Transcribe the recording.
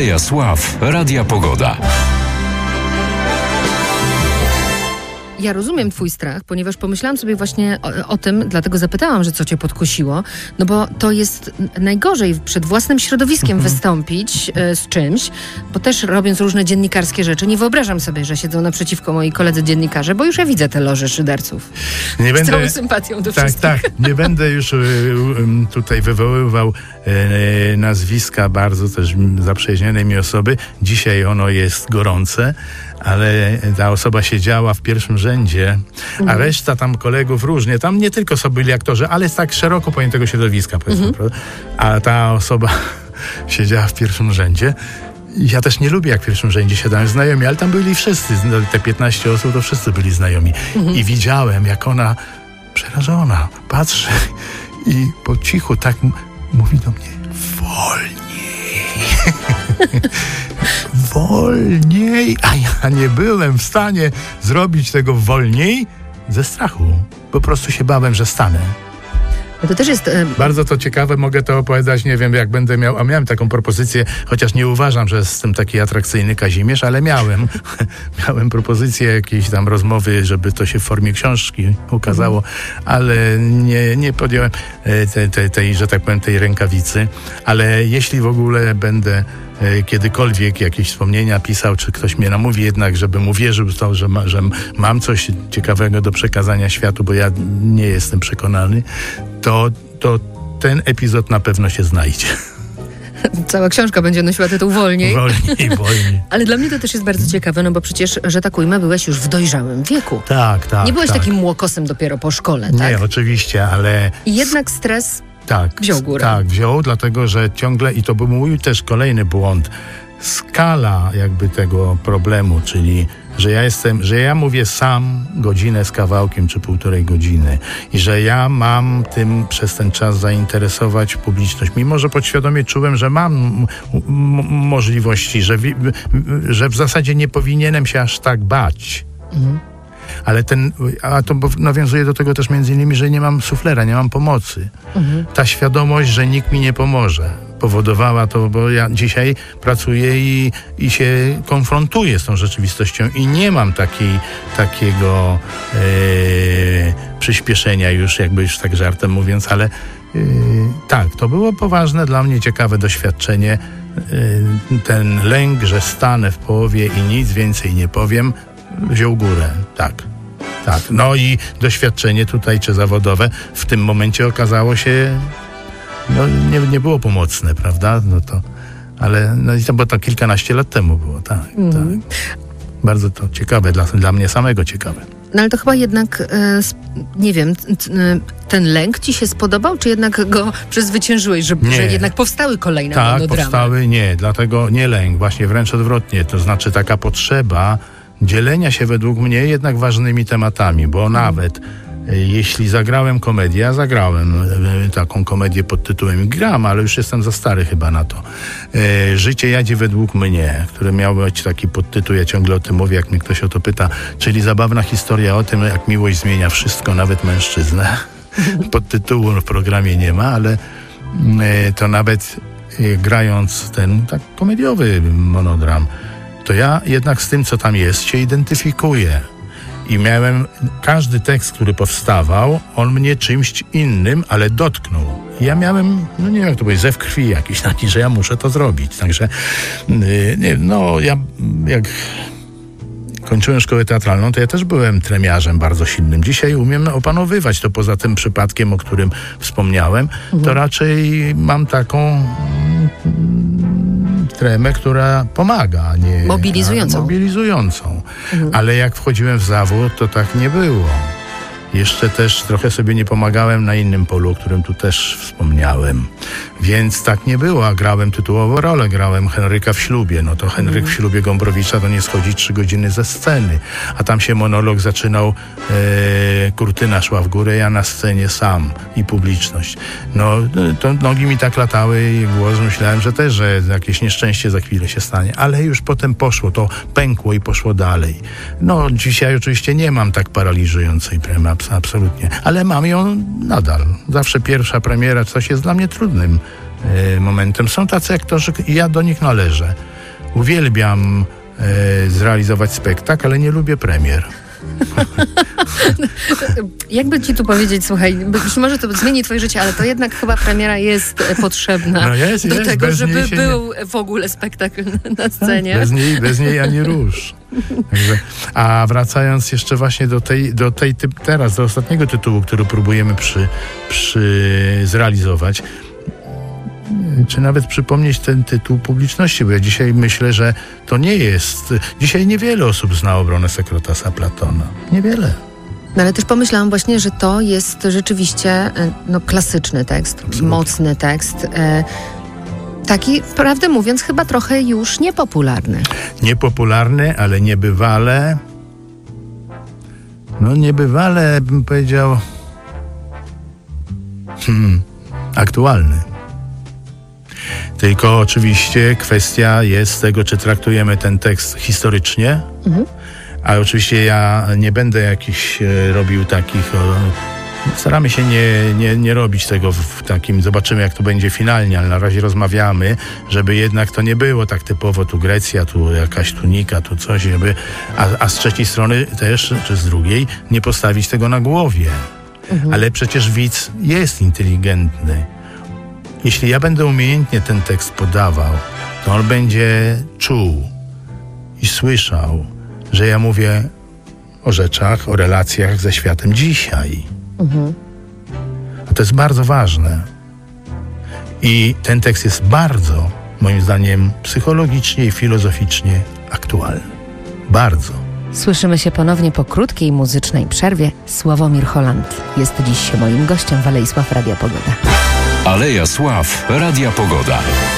Aleja Sław Radia Pogoda. Ja rozumiem twój strach, ponieważ pomyślałam sobie właśnie o tym, dlatego zapytałam, że co cię podkusiło, no bo to jest najgorzej przed własnym środowiskiem wystąpić z czymś, bo też robiąc różne dziennikarskie rzeczy, nie wyobrażam sobie, że siedzą naprzeciwko moi koledzy dziennikarze, bo już ja widzę te loże szyderców. Z całą sympatią do wszystkich. Tak, nie będę już tutaj wywoływał nazwiska bardzo też zaprzyjaźnionej mi osoby. Dzisiaj ono jest gorące, ale ta osoba siedziała w pierwszym rzędzie, a reszta tam kolegów różnie, tam nie tylko są byli aktorzy, ale tak szeroko pojętego środowiska, powiedzmy, a ta osoba siedziała w pierwszym rzędzie. Ja też nie lubię, jak w pierwszym rzędzie siadają znajomi, ale tam byli wszyscy, te 15 osób, to wszyscy byli znajomi. I widziałem, jak ona przerażona patrzy i po cichu tak mówi do mnie: wolniej. Wolniej. A ja nie byłem w stanie zrobić tego wolniej ze strachu. Po prostu się bałem, że stanę. To też jest... Bardzo to ciekawe, mogę to opowiadać, nie wiem, jak będę miał, a miałem taką propozycję, chociaż nie uważam, że jestem taki atrakcyjny Kazimierz, ale miałem propozycję jakiejś tam rozmowy, żeby to się w formie książki ukazało, ale nie podjąłem tej, że tak powiem, tej rękawicy, ale jeśli w ogóle będę kiedykolwiek jakieś wspomnienia pisał, czy ktoś mnie namówi jednak, żebym uwierzył w to, że mam coś ciekawego do przekazania światu, bo ja nie jestem przekonany, to ten epizod na pewno się znajdzie. Cała książka będzie nosiła tytuł Wolniej. Wolniej. Ale dla mnie to też jest bardzo ciekawe, no bo przecież, że tak ujmę, byłeś już w dojrzałym wieku. Tak. Nie byłeś takim młokosem dopiero po szkole, tak? Nie, oczywiście, ale... I jednak stres... wziął górę. Tak, wziął, dlatego że ciągle, i to był mój też kolejny błąd, skala jakby tego problemu, czyli że ja mówię sam godzinę z kawałkiem, czy 1,5 godziny i że ja mam tym przez ten czas zainteresować publiczność, mimo że podświadomie czułem, że mam możliwości, że w zasadzie nie powinienem się aż tak bać. Ale to nawiązuje do tego też między innymi, że nie mam suflera, nie mam pomocy. Ta świadomość, że nikt mi nie pomoże, powodowała to, bo ja dzisiaj pracuję i się konfrontuję z tą rzeczywistością i nie mam takiego przyspieszenia już, jakby już tak żartem mówiąc, ale tak, to było poważne dla mnie, ciekawe doświadczenie. Ten lęk, że stanę w połowie i nic więcej nie powiem, wziął górę, tak. No i doświadczenie tutaj, czy zawodowe, w tym momencie okazało się, nie było pomocne, prawda? Ale to było to kilkanaście lat temu było, tak. Bardzo to ciekawe, dla mnie samego ciekawe. No ale to chyba jednak, nie wiem, ten lęk ci się spodobał, czy jednak go przezwyciężyłeś, że jednak powstały kolejne monodramy? Tak, powstały, dlatego nie lęk, właśnie wręcz odwrotnie, to znaczy taka potrzeba dzielenia się według mnie jednak ważnymi tematami, bo nawet jeśli zagrałem komedię, ja zagrałem taką komedię pod tytułem gram, ale już jestem za stary chyba na to. Życie jadzie według mnie, które miało być taki podtytuł, ja ciągle o tym mówię, jak mnie ktoś o to pyta, czyli zabawna historia o tym, jak miłość zmienia wszystko, nawet mężczyznę. Podtytułu w programie nie ma, ale to nawet grając ten tak komediowy monodram, to ja jednak z tym, co tam jest, się identyfikuję. I każdy tekst, który powstawał, on mnie czymś innym, ale dotknął. I ja miałem, nie wiem jak to powiedzieć, zew krwi jakiś taki, że ja muszę to zrobić. Także, ja jak kończyłem szkołę teatralną, to ja też byłem tremiarzem bardzo silnym. Dzisiaj umiem opanowywać to, poza tym przypadkiem, o którym wspomniałem, to raczej mam taką tremę, która pomaga, a nie mobilizującą. Ale jak wchodziłem w zawód, to tak nie było. Jeszcze też trochę sobie nie pomagałem na innym polu, o którym tu też wspomniałem. Więc tak nie było, a grałem tytułową rolę, grałem Henryka w ślubie. No to Henryk w ślubie Gombrowicza to nie schodzi 3 godziny ze sceny. A tam się monolog zaczynał, kurtyna szła w górę, ja na scenie sam i publiczność. No to nogi mi tak latały i głos, myślałem, że jakieś nieszczęście za chwilę się stanie. Ale już potem poszło, to pękło i poszło dalej. No dzisiaj oczywiście nie mam tak paraliżującej premiery, absolutnie. Ale mam ją nadal. Zawsze pierwsza premiera coś jest dla mnie trudnym momentem. Są tacy aktorzy i ja do nich należę. uwielbiam zrealizować spektakl, ale nie lubię premier. Jakby ci tu powiedzieć, słuchaj, być może to zmieni twoje życie, ale to jednak chyba premiera jest potrzebna do tego, żeby był w ogóle spektakl na scenie. Bez niej ani rusz. Także, a wracając jeszcze właśnie do ostatniego tytułu, który próbujemy zrealizować, czy nawet przypomnieć ten tytuł publiczności, bo ja dzisiaj myślę, że to nie jest... Dzisiaj niewiele osób zna obronę Sekretasa Platona. Niewiele. No ale też pomyślałam właśnie, że to jest rzeczywiście klasyczny tekst, absolutnie. Mocny tekst. Taki, prawdę mówiąc, chyba trochę już niepopularny. Niepopularny, ale niebywale... niebywale, bym powiedział... aktualny. Tylko oczywiście kwestia jest tego, czy traktujemy ten tekst historycznie, a oczywiście ja nie będę jakichś robił takich... Staramy się nie robić tego w takim... Zobaczymy, jak to będzie finalnie, ale na razie rozmawiamy, żeby jednak to nie było tak typowo tu Grecja, tu jakaś tunika, tu coś, żeby... A z trzeciej strony też, czy z drugiej, nie postawić tego na głowie. Ale przecież widz jest inteligentny. Jeśli ja będę umiejętnie ten tekst podawał, to on będzie czuł i słyszał, że ja mówię o rzeczach, o relacjach ze światem dzisiaj. A to jest bardzo ważne. I ten tekst jest bardzo, moim zdaniem, psychologicznie i filozoficznie aktualny. Bardzo. Słyszymy się ponownie po krótkiej muzycznej przerwie. Sławomir Holland jest dziś moim gościem w Alei Sław Radia Pogoda. Aleja Sław Radia Pogoda.